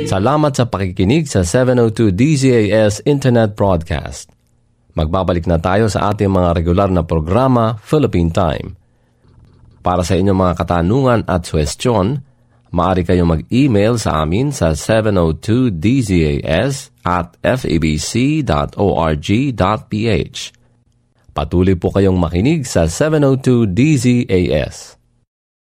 Salamat sa pakikinig sa 702 DZAS Internet Broadcast. Magbabalik na tayo sa ating mga regular na programa, Philippine Time. Para sa inyong mga katanungan at suwestyon, maaari kayong mag-email sa amin sa 702dzas@fabc.org.ph. Patuloy po kayong makinig sa 702 DZAS.